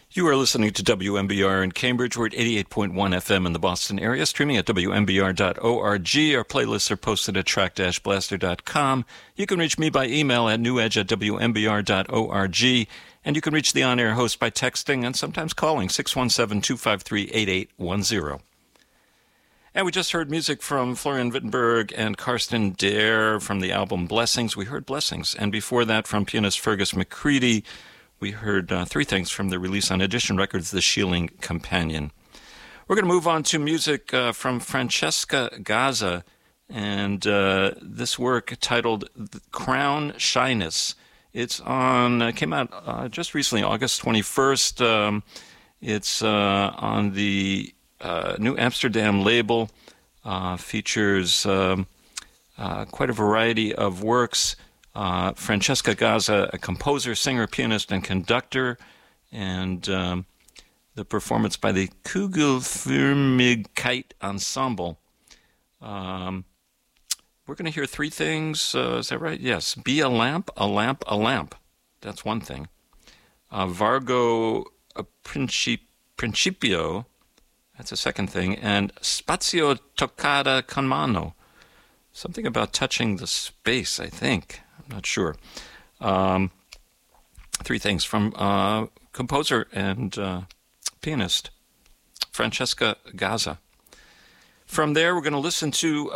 You are listening to WMBR in Cambridge. We're at 88.1 FM in the Boston area, streaming at WMBR.org. Our playlists are posted at track-blaster.com. You can reach me by email at newedge@WMBR.org. And you can reach the on-air host by texting and sometimes calling 617-253-8810. And we just heard music from Florian Wittenberg and Karsten Dare from the album Blessings. We heard Blessings. And before that, from pianist Fergus McCready, we heard three things from the release on Edition Records, The Shieling Companion. We're going to move on to music from Francesca Gaza, and this work titled Crown Shyness. It's came out just recently, August 21st. It's on the New Amsterdam label, features quite a variety of works. Francesca Gaza, a composer, singer, pianist, and conductor, and the performance by the Kugelförmigkeit Ensemble. We're going to hear three things. Is that right? Yes. Be a lamp, a lamp, a lamp. That's one thing. Vargo Principio. That's a second thing. And Spazio toccata con mano. Something about touching the space, I think. I'm not sure. Three things from composer and pianist Francesca Gaza. From there, we're going to listen to,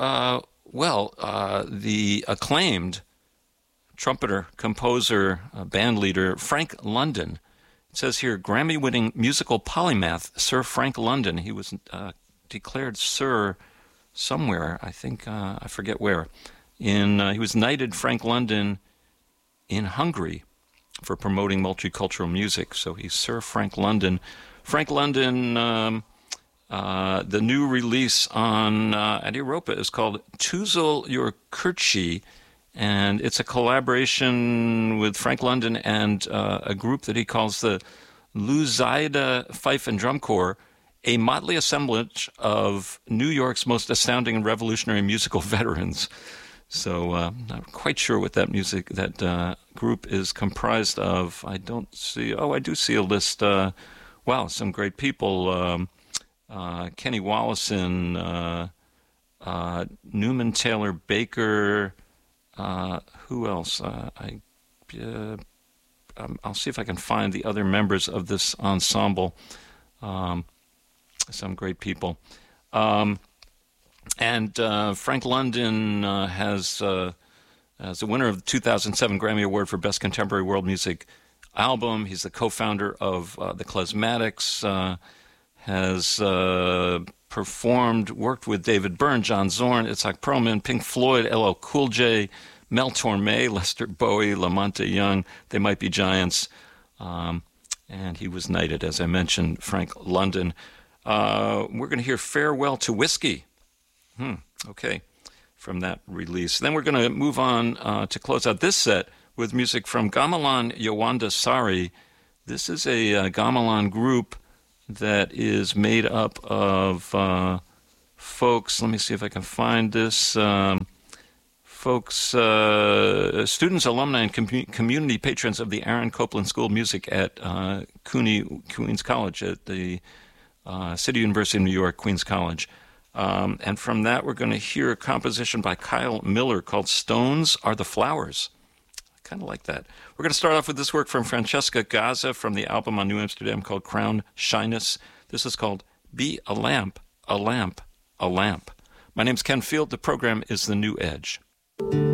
the acclaimed trumpeter, composer, band leader, Frank London. It says here, Grammy-winning musical polymath, Sir Frank London. He was declared Sir somewhere, I think, I forget where. He was knighted Frank London in Hungary for promoting multicultural music. So he's Sir Frank London. Frank London, the new release on at Europa is called Tüzel Your Kirche, and it's a collaboration with Frank London and a group that he calls the Luzaide Fife and Drum Corps, a motley assemblage of New York's most astounding and revolutionary musical veterans. So not quite sure what that group is comprised of. I don't see. Oh, I do see a list. Wow, some great people. Kenny Wollesen, Newman Taylor Baker. Who else? I'll see if I can find the other members of this ensemble. Some great people. And Frank London as a winner of the 2007 Grammy Award for Best Contemporary World Music Album. He's the co-founder of the Klezmatics, has worked with David Byrne, John Zorn, Itzhak Perlman, Pink Floyd, LL Cool J, Mel Torme, Lester Bowie, Lamonte Young, They Might Be Giants. And he was knighted, as I mentioned, Frank London. We're going to hear Farewell to Whiskey. Okay, from that release. Then we're going to move on to close out this set with music from Gamelan Yowanda Sari. This is a gamelan group that is made up of folks. Let me see if I can find this. Students, alumni, and community patrons of the Aaron Copland School of Music at Queens College, at the City University of New York, Queens College. And from that, we're going to hear a composition by Kyle Miller called Stones Are the Flowers. I kind of like that. We're going to start off with this work from Francesca Gaza from the album on New Amsterdam called Crown Shyness. This is called Be a Lamp, a Lamp, a Lamp. My name's Ken Field. The program is The New Edge.